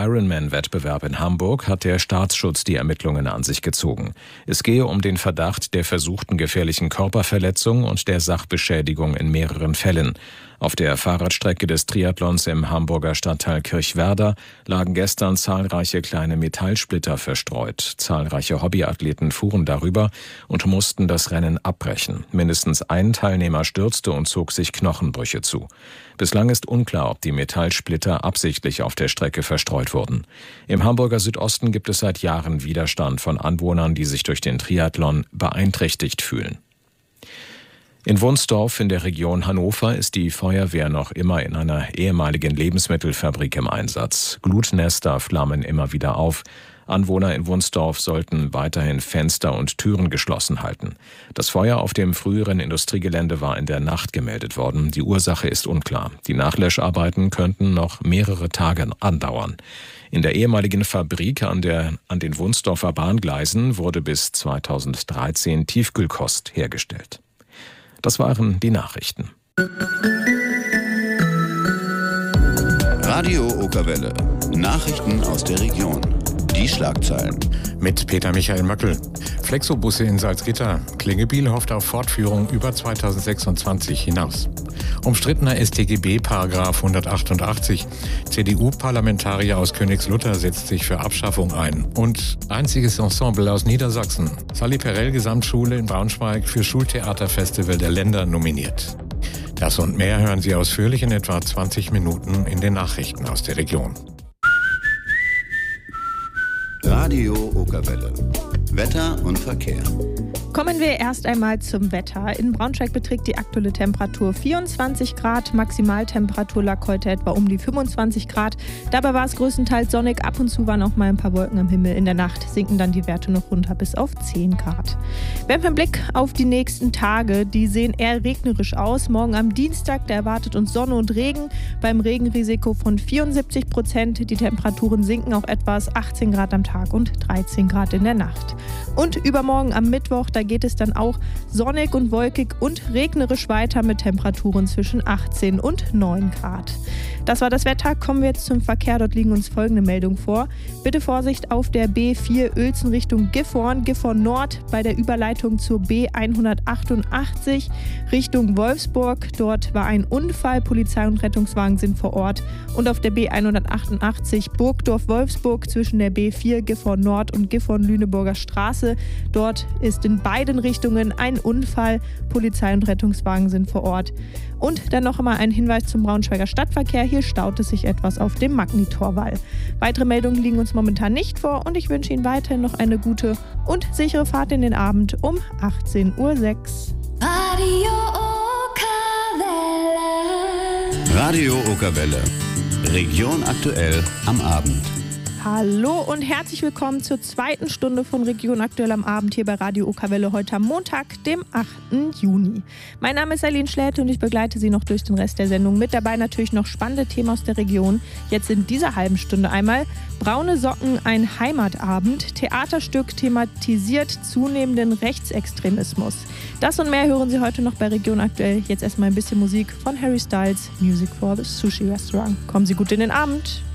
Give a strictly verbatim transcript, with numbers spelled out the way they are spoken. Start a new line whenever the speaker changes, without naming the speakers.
Ironman-Wettbewerb in Hamburg hat der Staatsschutz die Ermittlungen an sich gezogen. Es gehe um den Verdacht der versuchten gefährlichen Körperverletzung und der Sachbeschädigung in mehreren Fällen. Auf der Fahrradstrecke des Triathlons im Hamburger Stadtteil Kirchwerder lagen gestern zahlreiche kleine Metallsplitter verstreut. Zahlreiche Hobbyathleten fuhren darüber und mussten das Rennen abbrechen. Mindestens ein Teilnehmer stürzte und zog sich Knochenbrüche zu. Bislang ist unklar, ob die Metallsplitter absichtlich auf der Strecke verstreut wurden. Im Hamburger Südosten gibt es seit Jahren Widerstand von Anwohnern, die sich durch den Triathlon beeinträchtigt fühlen. In Wunsdorf in der Region Hannover ist die Feuerwehr noch immer in einer ehemaligen Lebensmittelfabrik im Einsatz. Glutnester flammen immer wieder auf. Anwohner in Wunsdorf sollten weiterhin Fenster und Türen geschlossen halten. Das Feuer auf dem früheren Industriegelände war in der Nacht gemeldet worden. Die Ursache ist unklar. Die Nachlöscharbeiten könnten noch mehrere Tage andauern. In der ehemaligen Fabrik an, der, an den Wunsdorfer Bahngleisen wurde bis zweitausenddreizehn Tiefkühlkost hergestellt. Das waren die Nachrichten.
Radio Okerwelle. Nachrichten aus der Region. Die Schlagzeilen.
Mit Peter Michael Möckel. Flexobusse in Salzgitter. Klingebiel hofft auf Fortführung über zweitausendsechsundzwanzig hinaus. Umstrittener S t G B Paragraph hundertachtundachtzig. C D U-Parlamentarier aus Königslutter setzt sich für Abschaffung ein. Und einziges Ensemble aus Niedersachsen. Sally Perel Gesamtschule in Braunschweig für Schultheaterfestival der Länder nominiert. Das und mehr hören Sie ausführlich in etwa zwanzig Minuten in den Nachrichten aus der Region.
Radio Okerwelle. Wetter und Verkehr.
Kommen wir erst einmal zum Wetter. In Braunschweig beträgt die aktuelle Temperatur vierundzwanzig Grad. Maximaltemperatur lag heute etwa um die fünfundzwanzig Grad. Dabei war es größtenteils sonnig. Ab und zu waren auch mal ein paar Wolken am Himmel. In der Nacht sinken dann die Werte noch runter bis auf zehn Grad. Werfen einen Blick auf die nächsten Tage. Die sehen eher regnerisch aus. Morgen am Dienstag, da erwartet uns Sonne und Regen. Beim Regenrisiko von vierundsiebzig Prozent. Die Temperaturen sinken auch etwas. achtzehn Grad am Tag und dreizehn Grad in der Nacht. Und übermorgen am Mittwoch, da geht es dann auch sonnig und wolkig und regnerisch weiter mit Temperaturen zwischen achtzehn und neun Grad. Das war das Wetter. Kommen wir jetzt zum Verkehr. Dort liegen uns folgende Meldungen vor. Bitte Vorsicht auf der B vier Uelzen Richtung Gifhorn, Gifhorn Nord bei der Überleitung zur B hundertachtundachtzig Richtung Wolfsburg. Dort war ein Unfall. Polizei und Rettungswagen sind vor Ort. Und auf der B hundertachtundachtzig Burgdorf-Wolfsburg zwischen der B vier Gifhorn Nord und Gifhorn-Lüneburger Straße. Dort ist in beiden Richtungen ein Unfall. Polizei und Rettungswagen sind vor Ort. Und dann noch einmal ein Hinweis zum Braunschweiger Stadtverkehr. Hier staut es sich etwas auf dem Magnitorwall. Weitere Meldungen liegen uns momentan nicht vor und ich wünsche Ihnen weiterhin noch eine gute und sichere Fahrt in den Abend um achtzehn Uhr sechs.
Radio Okerwelle.
Radio Okerwelle. Region aktuell am Abend.
Hallo und herzlich willkommen zur zweiten Stunde von Region Aktuell am Abend hier bei Radio Okerwelle heute am Montag, dem achten Juni. Mein Name ist Aline Schläte und ich begleite Sie noch durch den Rest der Sendung. Mit dabei natürlich noch spannende Themen aus der Region. Jetzt in dieser halben Stunde einmal Braune Socken, ein Heimatabend. Theaterstück thematisiert zunehmenden Rechtsextremismus. Das und mehr hören Sie heute noch bei Region Aktuell. Jetzt erstmal ein bisschen Musik von Harry Styles, Music for the Sushi Restaurant. Kommen Sie gut in den Abend.